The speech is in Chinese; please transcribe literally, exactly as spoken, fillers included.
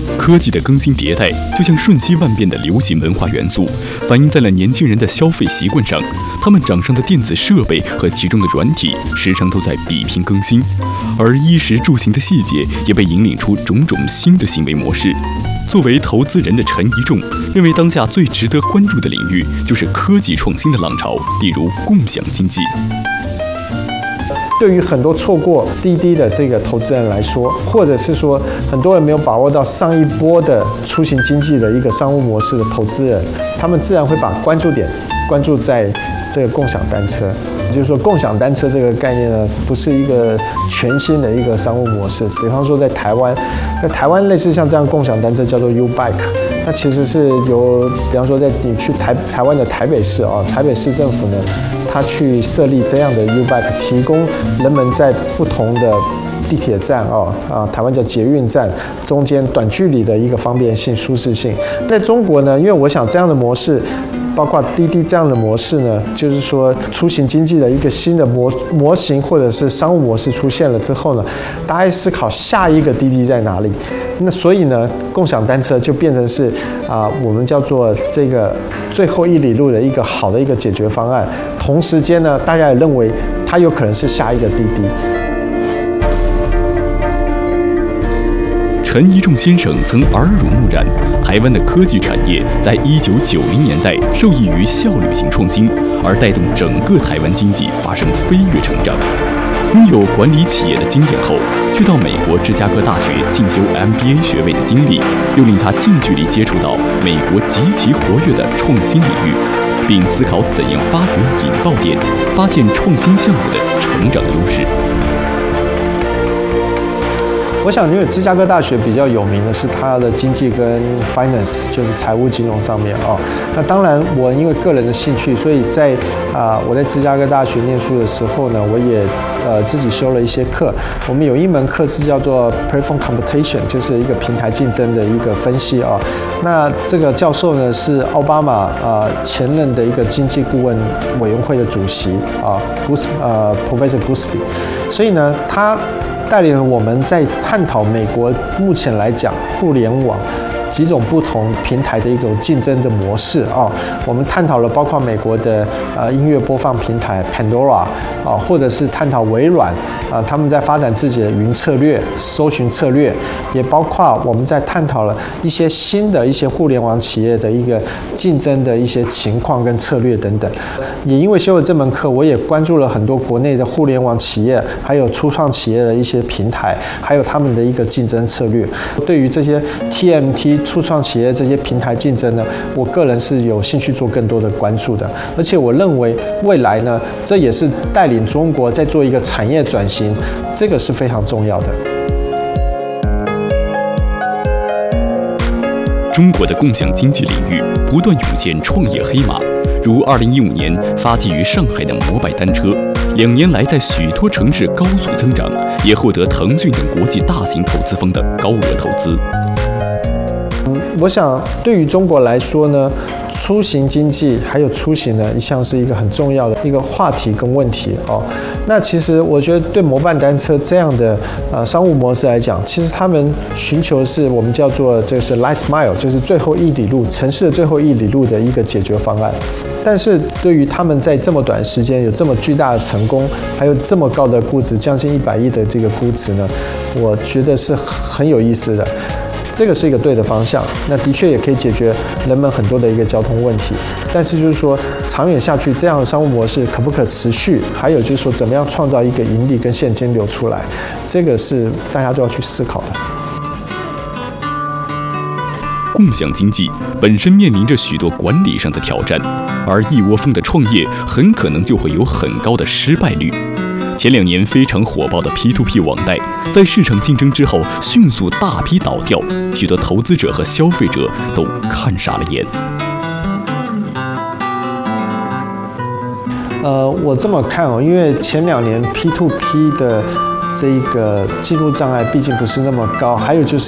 科技的更新迭代，就像瞬息万变的流行文化元素，反映在了年轻人的消费习惯上。他们掌上的电子设备和其中的软体，时常都在比拼更新，而衣食住行的细节也被引领出种种新的行为模式。作为投资人的陈一仲认为，当下最值得关注的领域就是科技创新的浪潮，例如共享经济。 对于很多错过滴滴的这个投资人来说，或者是说很多人没有把握到上一波的出行经济的一个商务模式的投资人，他们自然会把关注点关注在这个共享单车。也就是说，共享单车这个概念呢，不是一个全新的一个商务模式。比方说，在台湾，在台湾类似像这样共享单车叫做 U-Bike， 那其实是由，比方说在你去台台湾的台北市啊，台北市政府呢，它去设立这样的 U-Bike， 提供人们在不同的地铁站哦啊，台湾叫捷运站中间短距离的一个方便性、舒适性。在中国呢，因为我想这样的模式，包括滴滴这样的模式呢，就是说出行经济的一个新的模模型或者是商务模式出现了之后呢，大家思考下一个滴滴在哪里。那所以呢，共享单车就变成是啊、呃，我们叫做这个最后一里路的一个好的一个解决方案。同时间呢，大家也认为它有可能是下一个滴滴。 陈一仲先生曾耳濡目染，台湾的科技产业在一九九零年代受益于效率型创新，而带动整个台湾经济发生飞跃成长。拥有管理企业的经验后，去到美国芝加哥大学进修 M B A 学位的经历，又令他近距离接触到美国极其活跃的创新领域，并思考怎样发掘引爆点，发现创新项目的成长优势。 我想，因为芝加哥大学比较有名的是它的经济跟 finance， 就是财务金融上面哦。那当然，我因为个人的兴趣，所以在啊、呃、我在芝加哥大学念书的时候呢，我也呃自己修了一些课。我们有一门课是叫做 platform computation， 就是一个平台竞争的一个分析啊、哦。那这个教授呢是奥巴马啊、呃、前任的一个经济顾问委员会的主席啊 ，Goose 呃 Professor Gooseby， 所以呢他带领了我们在探讨美国目前来讲互联网几种不同平台的一种竞争的模式啊、哦，我们探讨了包括美国的呃音乐播放平台 Pandora 啊、哦，或者是探讨微软啊、呃、他们在发展自己的云策略、搜寻策略，也包括我们在探讨了一些新的一些互联网企业的一个竞争的一些情况跟策略等等。也因为修了这门课，我也关注了很多国内的互联网企业，还有初创企业的一些平台，还有他们的一个竞争策略。对于这些 T M T 初创企业这些平台竞争呢，我个人是有兴趣做更多的关注的。而且我认为未来呢，这也是带领中国在做一个产业转型，这个是非常重要的。 中国的共享经济领域不断涌现创业黑马，如二零一五年发迹于上海的摩拜单车，两年来在许多城市高速增长，也获得腾讯等国际大型投资方的高额投资。 我想对于中国来说呢，出行经济还有出行呢，一向是一个很重要的一个话题跟问题哦。那其实我觉得对摩拜单车这样的呃商务模式来讲，其实他们寻求的是我们叫做这个是 last mile， 就是最后一里路，城市的最后一里路的一个解决方案。但是对于他们在这么短时间有这么巨大的成功，还有这么高的估值，将近一百亿的这个估值呢，我觉得是很有意思的。这个是一个对的方向，那的确也可以解决人们很多的一个交通问题。但是就是说，长远下去这样的商务模式可不可持续？还有就是说，怎么样创造一个盈利跟现金流出来？这个是大家都要去思考的。 共享经济本身面临着许多管理上的挑战，而一窝蜂的创业很可能就会有很高的失败率。前两年非常火爆的 P to P 网贷，在市场竞争之后迅速大批倒掉，许多投资者和消费者都看傻了眼。 呃，我这么看哦，因为前两年 P to P 的这个进入障碍毕竟不是那么高，还有就是